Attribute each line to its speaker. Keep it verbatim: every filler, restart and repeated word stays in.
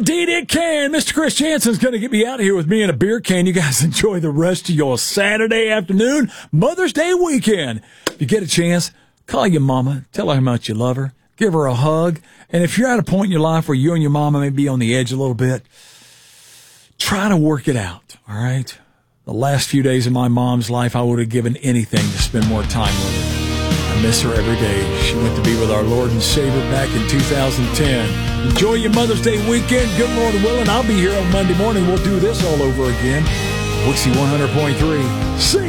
Speaker 1: Indeed it can. Mister Chris Jansen's going to get me out of here with me and a beer can. You guys enjoy the rest of your Saturday afternoon, Mother's Day weekend. If you get a chance, call your mama. Tell her how much you love her. Give her a hug. And if you're at a point in your life where you and your mama may be on the edge a little bit, try to work it out, all right? The last few days of my mom's life, I would have given anything to spend more time with her. I miss her every day. She went to be with our Lord and Savior back in two thousand ten. Enjoy your Mother's Day weekend. Good Lord willing, I'll be here on Monday morning. We'll do this all over again. Wixie one hundred point three. Sing